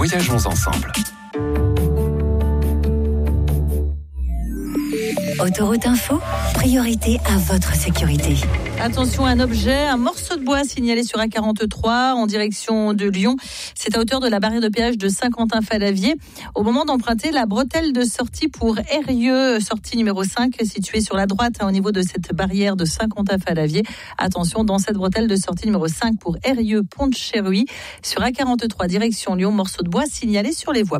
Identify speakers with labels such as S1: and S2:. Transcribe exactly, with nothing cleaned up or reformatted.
S1: Voyageons ensemble.
S2: Autoroute Info, priorité à votre sécurité.
S3: Attention, un objet, un morceau de bois signalé sur A quarante-trois en direction de Lyon. C'est à hauteur de la barrière de péage de Saint-Quentin-Fallavier. Au moment d'emprunter la bretelle de sortie pour Eyrieux, sortie numéro cinq, située sur la droite, hein, au niveau de cette barrière de Saint-Quentin-Fallavier. Attention, dans cette bretelle de sortie numéro cinq pour Eyrieux, Pont de Cheruy, sur A quarante-trois, direction Lyon, morceau de bois signalé sur les voies.